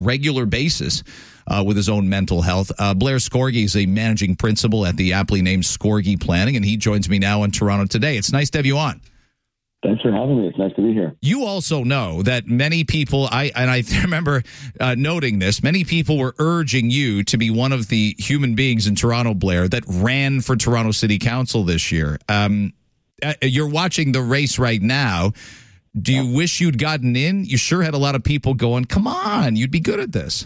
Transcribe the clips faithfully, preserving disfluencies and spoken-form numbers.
regular basis uh, with his own mental health. Uh, Blair Scorgie is a managing principal at the aptly named Scorgie Planning, and he joins me now in Toronto today. It's nice to have you on. Thanks for having me. It's nice to be here. You also know that many people, I and I remember uh, noting this, many people were urging you to be one of the human beings in Toronto, Blair, that ran for Toronto City Council this year. Um, uh, you're watching the race right now. Do you wish you'd gotten in? You sure had a lot of people going, come on, you'd be good at this.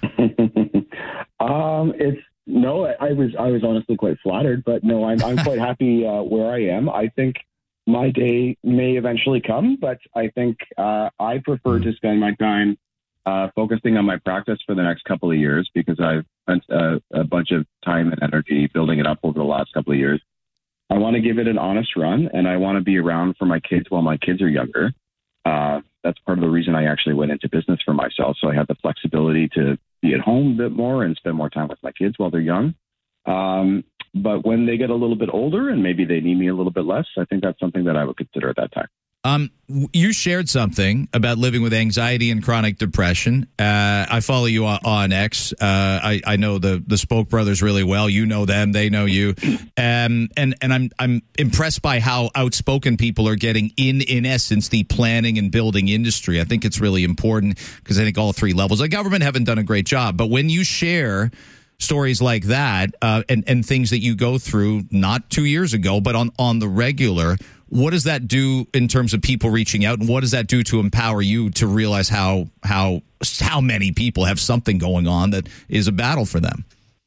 um, it's no, I, I was I was honestly quite flattered, but no, I'm I'm quite happy uh, where I am. I think my day may eventually come, but I think uh, I prefer to spend my time uh, focusing on my practice for the next couple of years, because I've spent a, a bunch of time and energy building it up over the last couple of years. I want to give it an honest run, and I want to be around for my kids while my kids are younger. Uh, that's part of the reason I actually went into business for myself, so I have the flexibility to be at home a bit more and spend more time with my kids while they're young. Um, But when they get a little bit older and maybe they need me a little bit less, I think that's something that I would consider at that time. Um, you shared something about living with anxiety and chronic depression. Uh, I follow you on, on X. Uh, I, I know the the Spoke brothers really well. You know them; they know you. Um, and and I'm I'm impressed by how outspoken people are getting in in essence the planning and building industry. I think it's really important because I think all three levels of government haven't done a great job. But when you share stories like that uh, and, and things that you go through not two years ago, but on, on the regular, what does that do in terms of people reaching out? And what does that do to empower you to realize how how how many people have something going on that is a battle for them?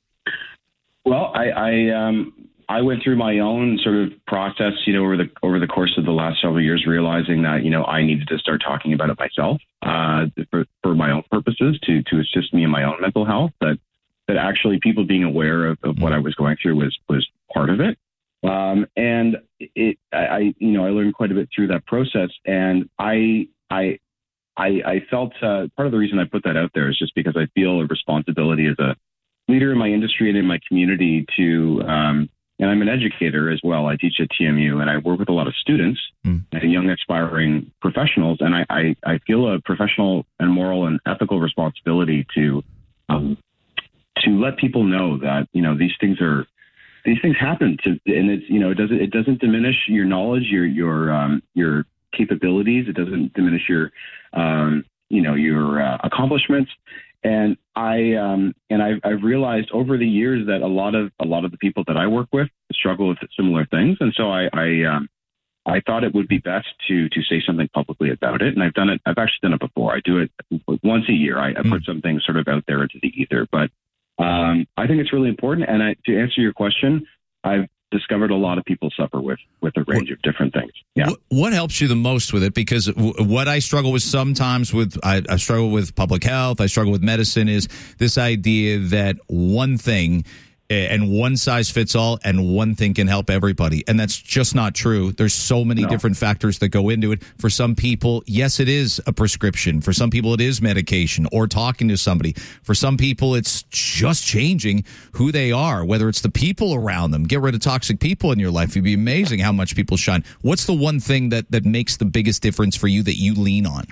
Well, I I, um, I went through my own sort of process, you know, over the over the course of the last several years, realizing that, you know, I needed to start talking about it myself uh, for, for my own purposes to to assist me in my own mental health. That that actually people being aware of, of what I was going through was, was part of it. Um, and it, I, you know, I learned quite a bit through that process. And I, I, I, I felt uh, part of the reason I put that out there is just because I feel a responsibility as a leader in my industry and in my community to, um, and I'm an educator as well. I teach at T M U and I work with a lot of students mm. and young aspiring professionals. And I, I, I feel a professional and moral and ethical responsibility to, um, to let people know that, you know, these things are, these things happen to, and it's, you know, it doesn't, it doesn't diminish your knowledge, your, your, um, your capabilities. It doesn't diminish your, um, you know, your uh, accomplishments. And I, um, and I've, I've realized over the years that a lot of, a lot of the people that I work with struggle with similar things. And so I, I, um, I thought it would be best to, to say something publicly about it. And I've done it. I've actually done it before. I do it once a year. I, I put something sort of out there into the ether, but Um, I think it's really important. And I, to answer your question, I've discovered a lot of people suffer with, with a range of different things. Yeah. What, what helps you the most with it? Because w- what I struggle with sometimes with, I, I struggle with public health, I struggle with medicine, is this idea that one thing and one size fits all and one thing can help everybody. And that's just not true. There's so many no. different factors that go into it. For some people, yes, it is a prescription. For some people, it is medication or talking to somebody. For some people, it's just changing who they are, whether it's the people around them. Get rid of toxic people in your life. It'd be amazing how much people shine. What's the one thing that, that makes the biggest difference for you that you lean on?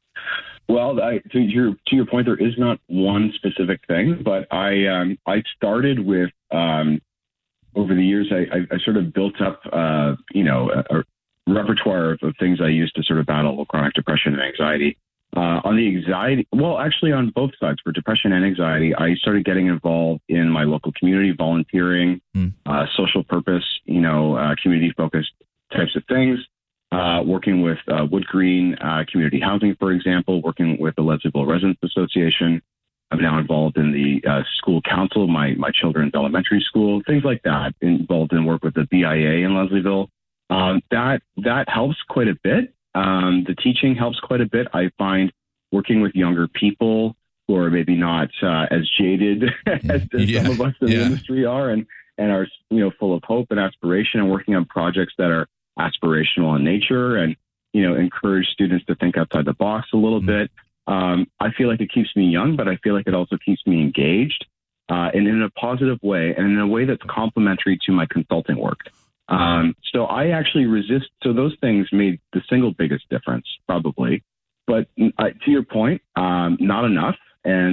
Well, I, to your to your point, there is not one specific thing, but I um, I started with um, over the years. I, I, I sort of built up, uh, you know, a, a repertoire of, of things I used to sort of battle chronic depression and anxiety. Uh, on the anxiety, well, actually, on both sides for depression and anxiety, I started getting involved in my local community, volunteering, mm. uh, social purpose, you know, uh, community focused types of things. Uh, working with uh, Wood Green uh, Community Housing, for example, working with the Leslieville Residents Association. I'm now involved in the uh, school council, my my children's elementary school, things like that. Involved in work with the B I A in Leslieville. Um, that that helps quite a bit. Um, the teaching helps quite a bit. I find working with younger people who are maybe not uh, as jaded as yeah. some of us in yeah. the industry are, and and are, you know, full of hope and aspiration, and working on projects that are aspirational in nature and, you know, encourage students to think outside the box a little mm-hmm. bit. Um, I feel like it keeps me young, but I feel like it also keeps me engaged uh, and in a positive way and in a way that's complementary to my consulting work. Um, so I actually resist. So those things made the single biggest difference, probably. But uh, to your point, um, not enough. and